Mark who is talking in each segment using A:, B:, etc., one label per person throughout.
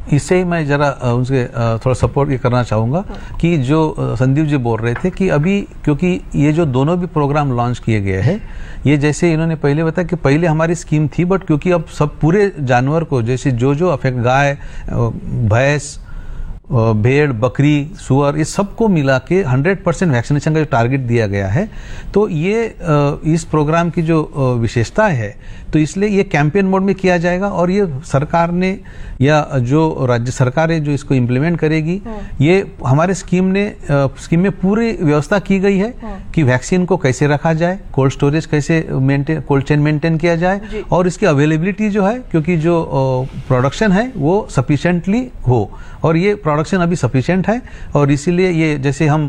A: इससे ही मैं जरा उनसे थोड़ा सपोर्ट ये करना चाहूँगा कि जो संदीप जी बोल रहे थे कि अभी क्योंकि ये जो दोनों भी प्रोग्राम लॉन्च किए गए हैं, ये जैसे इन्होंने पहले बताया कि पहले हमारी स्कीम थी, बट क्योंकि अब सब पूरे जानवर को जैसे जो अफेक्ट, गाय, भैंस, भेड़, बकरी, सुअर, ये सबको मिला के 100% वैक्सीनेशन का जो टारगेट दिया गया है, तो ये इस प्रोग्राम की जो विशेषता है, तो इसलिए ये कैंपेन मोड में किया जाएगा और ये सरकार ने या जो राज्य सरकार है जो इसको इम्प्लीमेंट करेगी, ये हमारे स्कीम में पूरी व्यवस्था की गई है कि वैक्सीन को कैसे रखा जाए, कोल्ड स्टोरेज कैसे मेंटेन, कोल्ड चेन मेंटेन किया जाए और इसकी अवेलेबिलिटी जो है, क्योंकि जो प्रोडक्शन है वो सफिशिएंटली हो, और ये प्रोडक्शन अभी सफिशिएंट है और इसीलिए ये जैसे हम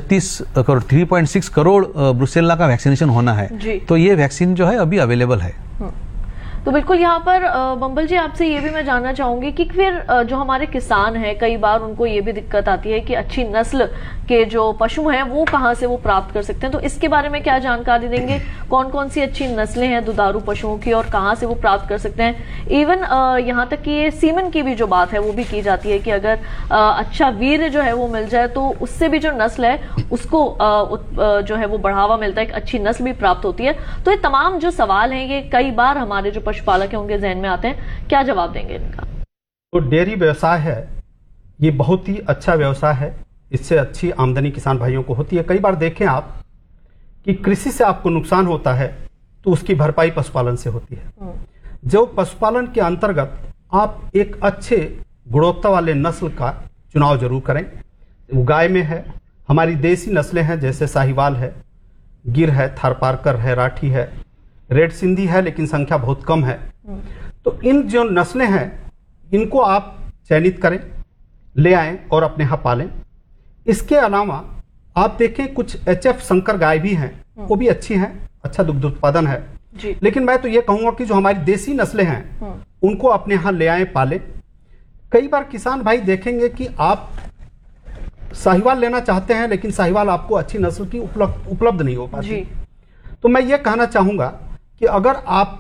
A: 3.6 करोड़ ब्रुसेल्ला का वैक्सीनेशन होना है, तो ये वैक्सीन जो है अभी अवेलेबल है।
B: तो बिल्कुल यहाँ पर बम्बल जी आपसे ये भी मैं जानना चाहूंगी कि फिर जो हमारे किसान हैं, कई बार उनको ये भी दिक्कत आती है कि अच्छी नस्ल के जो पशु हैं वो कहाँ से वो प्राप्त कर सकते हैं, तो इसके बारे में क्या जानकारी देंगे? कौन कौन सी अच्छी नस्लें हैं दुधारू पशुओं की और कहाँ से वो प्राप्त कर सकते हैं? इवन यहाँ तक कि ये सीमन की भी जो बात है वो भी की जाती है कि अगर अच्छा वीर्य जो है वो मिल जाए तो उससे भी जो नस्ल है उसको जो है वो बढ़ावा मिलता है, एक अच्छी नस्ल भी प्राप्त होती है। तो ये तमाम जो सवाल हैं ये कई बार हमारे जो पशुपालक होंगे जहन में आते हैं, क्या जवाब देंगे इनका?
C: तो डेयरी व्यवसाय है, ये बहुत ही अच्छा व्यवसाय है, इससे अच्छी आमदनी किसान भाइयों को होती है। कई बार देखें आप कि कृषि से आपको नुकसान होता है तो उसकी भरपाई पशुपालन से होती है। जो पशुपालन के अंतर्गत आप एक अच्छे गुणवत्ता वाले नस्ल का चुनाव जरूर करें। वो गाय में है, हमारी देसी नस्लें हैं जैसे साहिवाल है, गिर है, थारपारकर है, राठी है, रेड सिंधी है लेकिन संख्या बहुत कम है। तो इन जो नस्लें हैं इनको आप चयनित करें, ले आएं और अपने यहाँ पालें। इसके अलावा आप देखें कुछ HF संकर गाय भी हैं, वो भी अच्छी हैं, अच्छा दुग्ध उत्पादन है
B: जी।
C: लेकिन मैं तो ये कहूंगा कि जो हमारी देसी नस्लें हैं उनको अपने यहाँ ले आएं, पालें। कई बार किसान भाई देखेंगे कि आप साहिवाल लेना चाहते हैं लेकिन साहिवाल आपको अच्छी नस्ल की उपलब्ध नहीं हो पाती। तो मैं ये कहना चाहूंगा कि अगर आप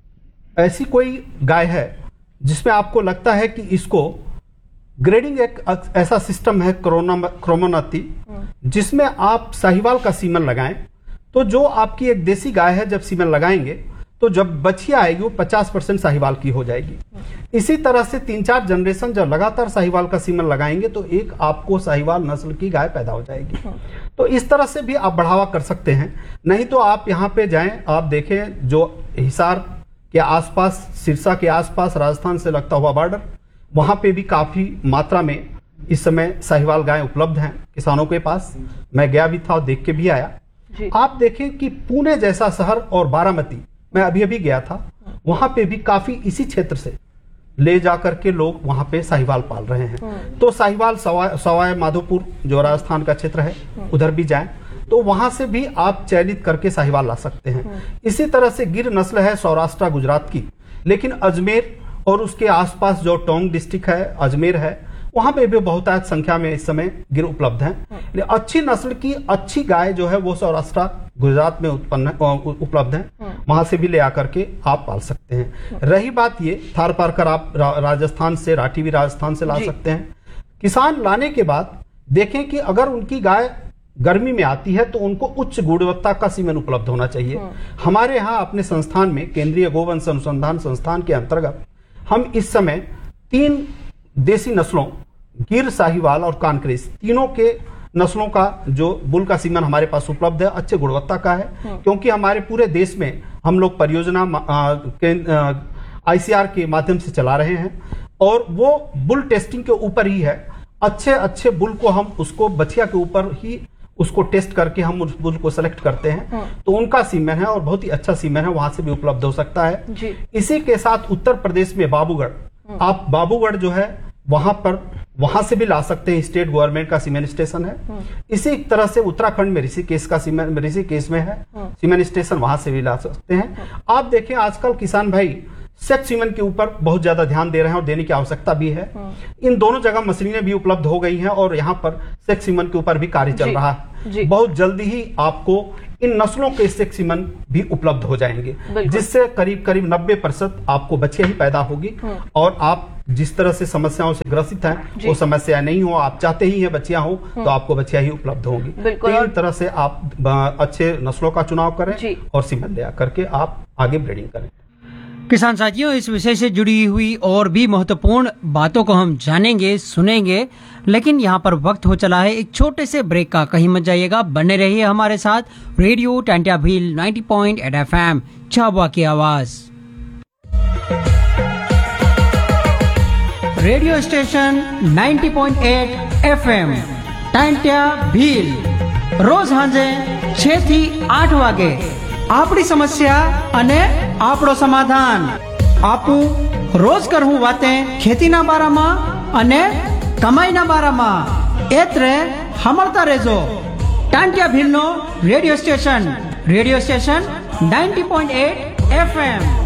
C: ऐसी कोई गाय है जिसमें आपको लगता है कि इसको ग्रेडिंग एक ऐसा सिस्टम है क्रोमोनाती जिसमें आप साहिवाल का सीमन लगाएं, तो जो आपकी एक देसी गाय है जब सीमन लगाएंगे तो जब बछिया आएगी वो 50% साहिवाल की हो जाएगी। इसी तरह से 3-4 जनरेशन जब लगातार साहिवाल का सीमन लगाएंगे तो एक आपको साहिवाल नस्ल की गाय पैदा हो जाएगी। तो इस तरह से भी आप बढ़ावा कर सकते हैं। नहीं तो आप यहाँ पे जाएं, आप देखें जो हिसार के आसपास, सिरसा के आसपास राजस्थान से लगता हुआ बॉर्डर, वहां पे भी काफी मात्रा में इस समय साहिवाल गाय उपलब्ध हैं किसानों के पास। मैं गया भी था और देख के भी आया। आप देखें कि पुणे जैसा शहर और बारामती, मैं अभी गया था, वहां पे भी काफी इसी क्षेत्र से ले जाकर के लोग वहां पे साहिवाल पाल रहे हैं। तो साहिवाल सवाई माधोपुर जो राजस्थान का क्षेत्र है उधर भी जाएं तो वहां से भी आप चयनित करके साहिवाल ला सकते हैं। इसी तरह से गिर नस्ल है सौराष्ट्र गुजरात की, लेकिन अजमेर और उसके आसपास जो टोंग डिस्ट्रिक्ट है, अजमेर है, वहां पे भी बहुतायत संख्या में इस समय गिर उपलब्ध हैं। अच्छी नस्ल की अच्छी गाय जो है वो सौराष्ट्र गुजरात में उपलब्ध है, वहां से भी ले आकर के आप पाल सकते हैं। रही बात ये थारपारकर आप राजस्थान से, राठी भी राजस्थान से ला सकते हैं। किसान लाने के बाद देखें कि अगर उनकी गाय गर्मी में आती है तो उनको उच्च गुणवत्ता का सीमेन उपलब्ध होना चाहिए। हमारे यहाँ अपने संस्थान में, केंद्रीय गोवंश अनुसंधान संस्थान के अंतर्गत, हम इस समय 3 देसी नस्लों, गिर, साहिवाल और कानक्रेस, तीनों के नस्लों का जो बुल का सीमन हमारे पास उपलब्ध है, अच्छे गुणवत्ता का है। क्योंकि हमारे पूरे देश में हम लोग परियोजना ICR के माध्यम से चला रहे हैं और वो बुल टेस्टिंग के ऊपर ही है। अच्छे बुल को हम उसको बछिया के ऊपर ही उसको टेस्ट करके हम उस बुल को सेलेक्ट करते हैं। तो उनका सीमेन है और बहुत ही अच्छा सीमेन है, वहां से भी उपलब्ध हो सकता है। इसी के साथ उत्तर प्रदेश में बाबूगढ़, आप बाबूगढ़ जो है वहां से भी ला सकते हैं, स्टेट गवर्नमेंट का सीमेन स्टेशन है। इसी तरह से उत्तराखंड में ऋषिकेश में है सीमेन स्टेशन, वहां से भी ला सकते हैं। आप देखें आजकल किसान भाई सेक्स सीमेन के ऊपर बहुत ज्यादा ध्यान दे रहे हैं और देने की आवश्यकता भी है। इन दोनों जगह मशीनें भी उपलब्ध हो गई हैं और यहाँ पर सेक्स सीमेन के ऊपर भी कार्य चल रहा है।
B: जी।
C: बहुत जल्दी ही आपको इन नस्लों के सेक्सीमन भी उपलब्ध हो जाएंगे, जिससे करीब करीब 90% आपको बच्चे ही पैदा होगी और आप जिस तरह से समस्याओं से ग्रसित हैं वो समस्या नहीं हो, आप चाहते ही हैं बच्चियां हो तो आपको बच्चियां ही उपलब्ध होंगी। तीन तरह से आप अच्छे नस्लों का चुनाव करें और सीमन ले करके आप आगे ब्रीडिंग करें।
D: किसान साथियों, इस विषय से जुड़ी हुई और भी महत्वपूर्ण बातों को हम जानेंगे, सुनेंगे, लेकिन यहाँ पर वक्त हो चला है एक छोटे से ब्रेक का। कहीं मत जाइएगा, बने रहिए हमारे साथ। रेडियो टांटिया भील 90.8 FM, झाबुआ की आवाज। Radio station 90.8 FM Tantia Bhil, रोज हांजे 6 થી 8 વાગે આપણી સમસ્યા અને આપણો સમાધાન। આપું રોજ કરવું વાતે ખેતીના બારામાં અને કમાઈના બારામાં। એત્રે સાંભળતા રહેજો ટાંટિયા ભીલનો રેડિયો સ્ટેશન 90.8 FM।